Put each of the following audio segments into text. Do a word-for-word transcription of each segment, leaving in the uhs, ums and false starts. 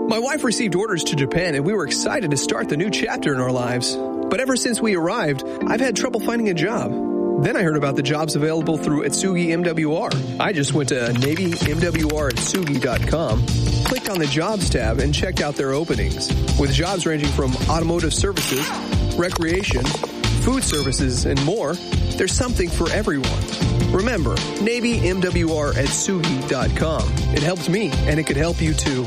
My wife received orders to Japan and we were excited to start the new chapter in our lives. But ever since we arrived, I've had trouble finding a job. Then I heard about the jobs available through Atsugi M W R. I just went to Navy M W R Atsugi dot com, clicked on the Jobs tab, and checked out their openings. With jobs ranging from automotive services, recreation, food services, and more, there's something for everyone. Remember, Navy M W R Atsugi dot com. It helped me, and it could help you too.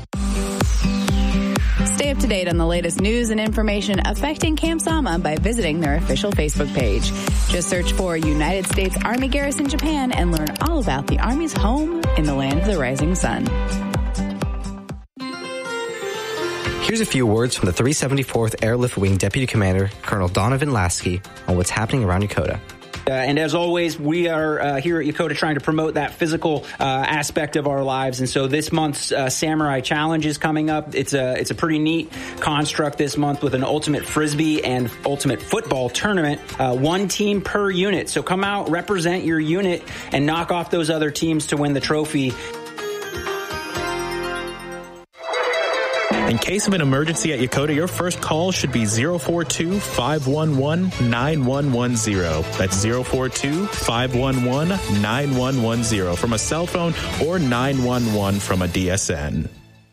Stay up to date on the latest news and information affecting Camp Sama by visiting their official Facebook page. Just search for United States Army Garrison Japan and learn all about the Army's home in the land of the rising sun. Here's a few words from the three seventy-fourth Airlift Wing Deputy Commander, Colonel Donovan Lasky, on what's happening around Yokota. Uh, and as always, we are uh, here at Yokota trying to promote that physical uh, aspect of our lives. And so this month's uh, Samurai Challenge is coming up. It's a it's a pretty neat construct this month with an ultimate frisbee and ultimate football tournament. Uh, one team per unit. So come out, represent your unit, and knock off those other teams to win the trophy. In case of an emergency at Yokota, your first call should be zero four two, five one one, nine one one zero. That's zero four two, five one one, nine one one zero from a cell phone or nine one one from a D S N.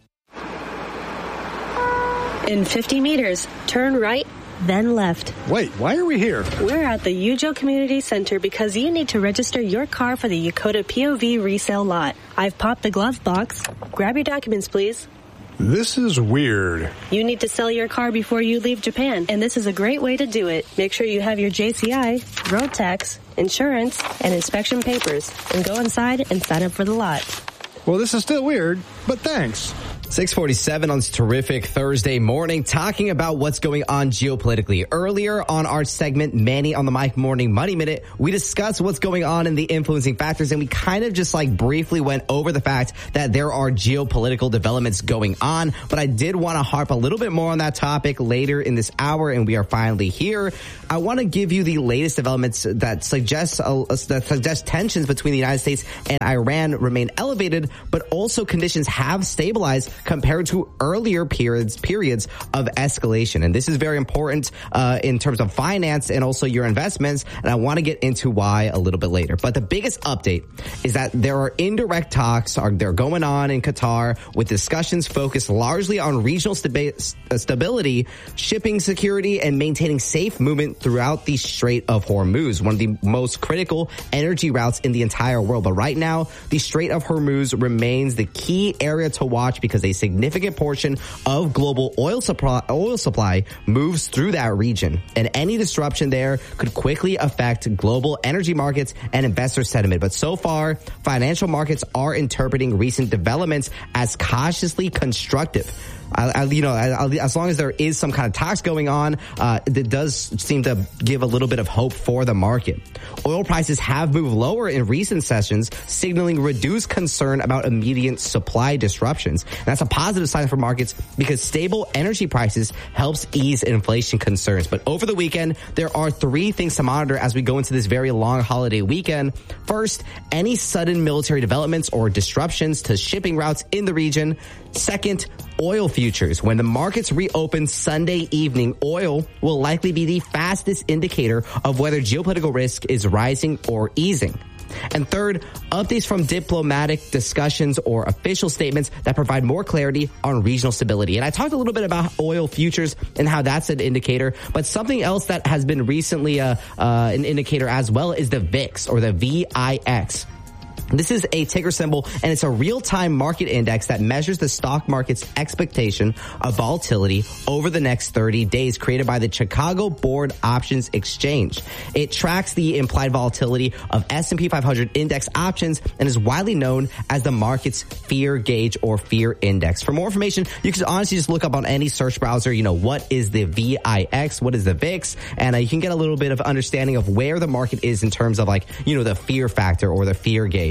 In fifty meters, turn right, then left. Wait, why are we here? We're at the Yujo Community Center because you need to register your car for the Yokota P O V resale lot. I've popped the glove box. Grab your documents, please. This is weird. You need to sell your car before you leave Japan, and this is a great way to do it. Make sure you have your J C I, road tax, insurance, and inspection papers, and go inside and sign up for the lot. Well, this is still weird, but thanks. six forty-seven on this terrific Thursday morning, talking about what's going on geopolitically. Earlier on our segment, Manny on the Mic Morning Money Minute, we discussed what's going on in the influencing factors, and we kind of just like briefly went over the fact that there are geopolitical developments going on. But I did want to harp a little bit more on that topic later in this hour, and we are finally here. I want to give you the latest developments that suggest uh, that suggest tensions between the United States and Iran remain elevated, but also conditions have stabilized compared to earlier periods periods of escalation. And this is very important uh, in terms of finance and also your investments. And I want to get into why a little bit later. But the biggest update is that there are indirect talks are they're going on in Qatar with discussions focused largely on regional staba- stability, shipping security, and maintaining safe movement throughout the Strait of Hormuz, one of the most critical energy routes in the entire world. But right now, the Strait of Hormuz remains the key area to watch because a significant portion of global oil supply, oil supply moves through that region. And any disruption there could quickly affect global energy markets and investor sentiment. But so far, financial markets are interpreting recent developments as cautiously constructive. I, I, you know, I, as long as there is some kind of talks going on, uh, it does seem to give a little bit of hope for the market. Oil prices have moved lower in recent sessions, signaling reduced concern about immediate supply disruptions. And that's a positive sign for markets because stable energy prices helps ease inflation concerns. But over the weekend, there are three things to monitor as we go into this very long holiday weekend. First, any sudden military developments or disruptions to shipping routes in the region. Second, oil futures. When the markets reopen Sunday evening, oil will likely be the fastest indicator of whether geopolitical risk is rising or easing. And third, updates from diplomatic discussions or official statements that provide more clarity on regional stability. And I talked a little bit about oil futures and how that's an indicator, but something else that has been recently uh, uh, an indicator as well is the V I X or the V I X. This is a ticker symbol, and it's a real-time market index that measures the stock market's expectation of volatility over the next thirty days, created by the Chicago Board Options Exchange. It tracks the implied volatility of S and P five hundred index options and is widely known as the market's fear gauge or fear index. For more information, you can honestly just look up on any search browser, you know, what is the V I X, what is the V I X, and uh, you can get a little bit of understanding of where the market is in terms of, like, you know, the fear factor or the fear gauge.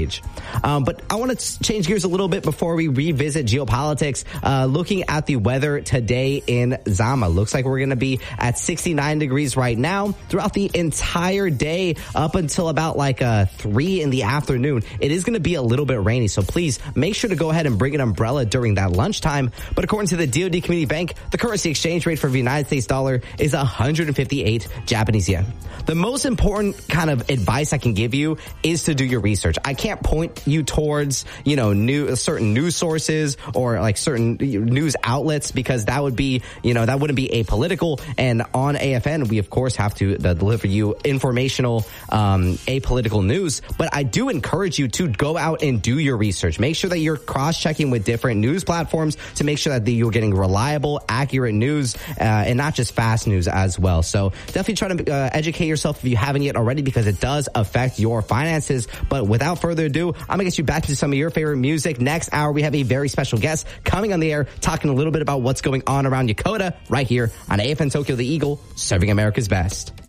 Exchange. Um, but I want to change gears a little bit before we revisit geopolitics. Uh, looking at the weather today in Zama, looks like we're going to be at sixty-nine degrees right now throughout the entire day up until about like uh, three in the afternoon. It is going to be a little bit rainy, so please make sure to go ahead and bring an umbrella during that lunchtime. But according to the D O D Community Bank, the currency exchange rate for the United States dollar is one hundred fifty-eight Japanese yen. The most important kind of advice I can give you is to do your research. I can't point you towards, you know, new certain news sources or like certain news outlets because that would be, you know, that wouldn't be apolitical. And on A F N, we of course have to uh, deliver you informational, um, apolitical news. But I do encourage you to go out and do your research. Make sure that you're cross-checking with different news platforms to make sure that you're getting reliable, accurate news, uh, and not just fast news as well. So definitely try to uh, educate yourself if you haven't yet already, because it does affect your finances. But without further ado, I'm going to get you back to some of your favorite music. Next hour, we have a very special guest coming on the air, talking a little bit about what's going on around Yokota right here on A F N Tokyo The Eagle, serving America's best.